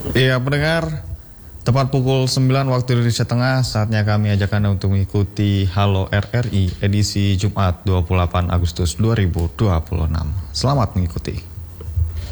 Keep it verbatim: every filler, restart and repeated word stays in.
Iya pendengar, tepat pukul sembilan waktu Indonesia Tengah, saatnya kami ajak Anda untuk mengikuti Halo R R I edisi Jumat dua puluh delapan Agustus dua ribu dua puluh enam. Selamat mengikuti.